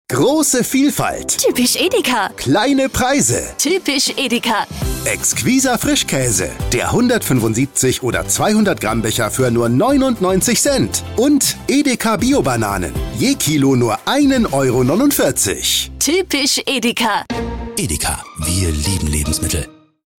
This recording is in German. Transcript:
Große Vielfalt, Typisch Edeka. kleine Preise, Typisch Edeka. exquiser Frischkäse, der 175 oder 200 Gramm Becher für nur 99 Cent und Edeka Bio-Bananen, je Kilo nur 1,49 €. Typisch Edeka. Edeka, wir lieben Lebensmittel.